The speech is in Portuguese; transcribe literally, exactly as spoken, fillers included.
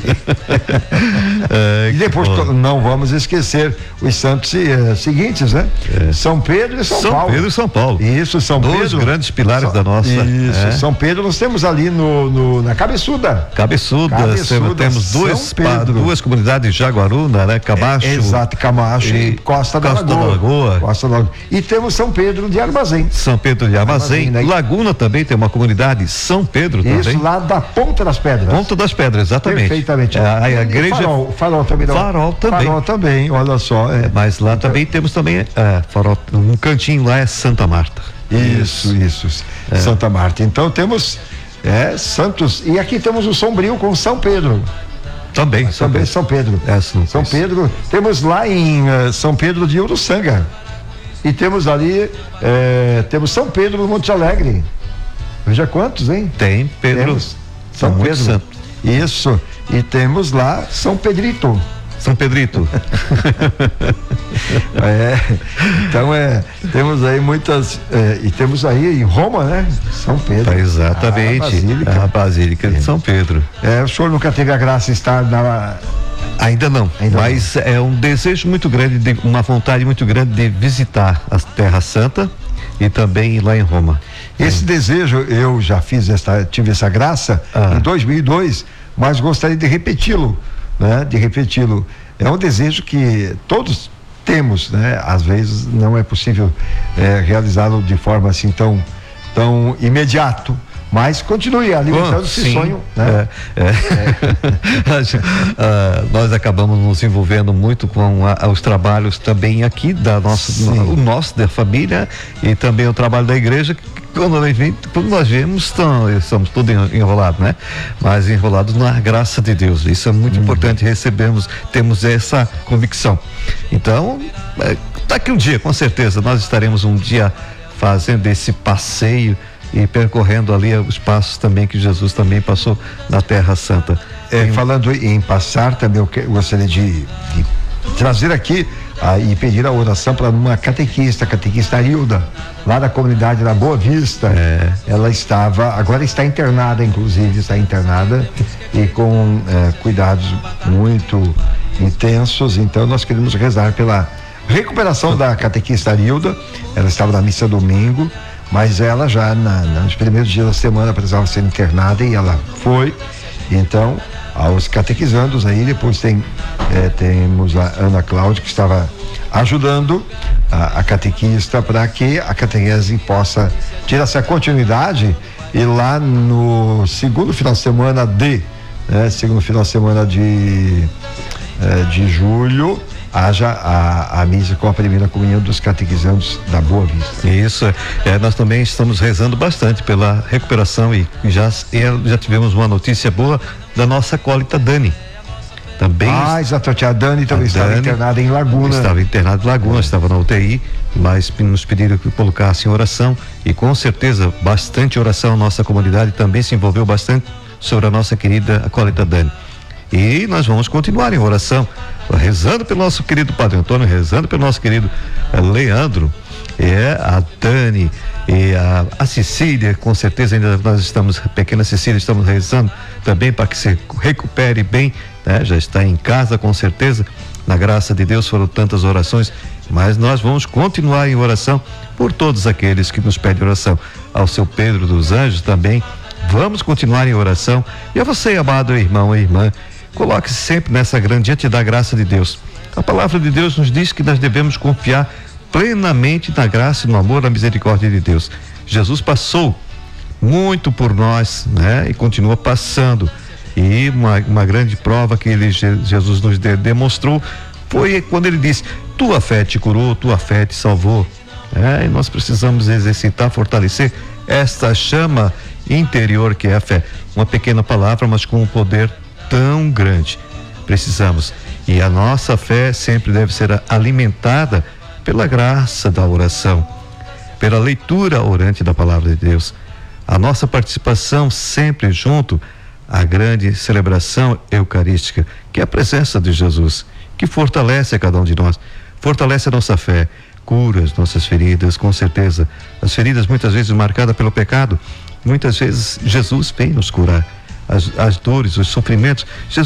É, e depois to, não vamos esquecer os santos uh, seguintes, né? É. São Pedro e São, São Paulo. São Pedro e São Paulo. Isso, São Dois Pedro. Dois grandes pilares São, da nossa. Isso, é. São Pedro nós temos ali no, no na Cabeçuda. Cabeçuda, Cabeçuda temos duas, pa, duas comunidades de Jaguaruna, né? Camacho. É, exato, Camacho e, e Costa, da, Costa Lagoa. da Lagoa. Costa da Lagoa. E temos São Pedro de Armazém. São Pedro de Armazém. Armazém né? Laguna também tem uma comunidade, São Pedro Isso, também. Isso, lá da Ponta das Pedras. Ponta das Pedras, exatamente. Perfeitamente. É, a, a igreja. Farol, farol também. Farol também. Farol também, olha só. É. Mas lá então, também temos também é, farol, um cantinho lá é Santa Marta. Isso, isso. isso. É. Santa Marta. Então temos é, Santos. E aqui temos o Sombrio com São Pedro. Também, São também Pedro. São Pedro. É, São Pedro. Temos lá em uh, São Pedro de Uruçanga. E temos ali, é, temos São Pedro do Monte Alegre. Veja quantos, hein? Tem, Pedro. Temos São Pedro. Santo. Isso. E temos lá São Pedrito. São Pedrito. É, então é, temos aí muitas, é, e temos aí em Roma, né? São Pedro. É, exatamente. A Basílica, a Basílica de São Pedro. É, o senhor nunca teve a graça de estar na... Ainda não, Ainda mas não. É um desejo muito grande, de, uma vontade muito grande de visitar a Terra Santa e também ir lá em Roma. Esse é. desejo, eu já fiz essa, tive essa graça ah. em dois mil e dois, mas gostaria de repeti-lo, né? De repeti-lo. É um desejo que todos temos, né? Às vezes não é possível é, realizá-lo de forma assim tão, tão imediato. Mas continue alimentando esse Sim, sonho, né? É, é. É. uh, nós acabamos nos envolvendo muito com a, os trabalhos também aqui da nossa, no, o nosso da família e também o trabalho da igreja. Quando nós, vem, quando nós vemos, tão, estamos todos enrolados, né? Mas enrolados na graça de Deus. Isso é muito hum. importante. Recebemos, temos essa convicção. Então, é, daqui um dia, com certeza, nós estaremos um dia fazendo esse passeio e percorrendo ali os passos também que Jesus também passou na Terra Santa. É, em... Falando em passar, também eu, que, eu gostaria de, de trazer aqui ah, e pedir a oração para uma catequista, a catequista Arilda, lá da comunidade da Boa Vista. É. Ela estava, agora está internada, inclusive, está internada e com eh, cuidados muito intensos. Então nós queremos rezar pela recuperação da catequista Arilda. Ela estava na missa domingo, mas ela já na, nos primeiros dias da semana precisava ser internada e ela foi. Então, aos catequizandos aí, depois tem eh, temos a Ana Cláudia que estava ajudando a, a catequista para que a catequese possa ter essa continuidade e lá no segundo final de semana de né, segundo final de semana de eh, de julho haja a, a missa com a primeira comunhão dos catequizandos da Boa Vista. Isso, é, nós também estamos rezando bastante pela recuperação e já, já tivemos uma notícia boa da nossa acólita Dani. Também. Ah, exatamente, a Dani também a estava Dani internada em Laguna. Estava internada em Laguna, é. estava na U T I, mas nos pediram que colocasse em oração e com certeza bastante oração, a nossa comunidade também se envolveu bastante sobre a nossa querida acólita Dani. E nós vamos continuar em oração, rezando pelo nosso querido Padre Antônio, rezando pelo nosso querido uh, Leandro, é, a Dani e a, a Cecília, com certeza ainda nós estamos, pequena Cecília, estamos rezando também para que se recupere bem, né? Já está em casa com certeza, na graça de Deus foram tantas orações, mas nós vamos continuar em oração por todos aqueles que nos pedem oração, ao seu Pedro dos Anjos também, vamos continuar em oração, e a você, amado irmão e irmã, coloque-se sempre nessa grande, diante da graça de Deus. A palavra de Deus nos diz que nós devemos confiar plenamente na graça e no amor, na misericórdia de Deus. Jesus passou muito por nós, né? E continua passando. E uma, uma grande prova que ele, Jesus nos de, demonstrou foi quando ele disse: tua fé te curou, tua fé te salvou. É, e nós precisamos exercitar, fortalecer esta chama interior que é a fé. Uma pequena palavra, mas com um poder tão grande. Precisamos. E a nossa fé sempre deve ser alimentada pela graça da oração, pela leitura orante da palavra de Deus. A nossa participação sempre junto à grande celebração eucarística, que é a presença de Jesus, que fortalece a cada um de nós, fortalece a nossa fé, cura as nossas feridas, com certeza. As feridas muitas vezes marcadas pelo pecado, muitas vezes Jesus vem nos curar. As, as dores, os sofrimentos, Jesus